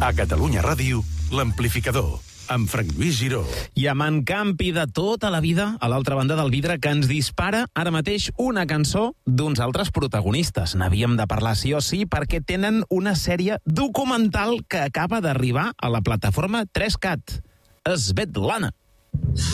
A Catalunya Ràdio, l'amplificador, amb Frank Lluís Giró. I amb en Campi de tota la vida, a l'altra banda del vidre, que ens dispara ara mateix una cançó d'uns altres protagonistes. N'havíem de parlar sí o sí perquè tenen una sèrie documental que acaba d'arribar a la plataforma 3Cat. Svetlana.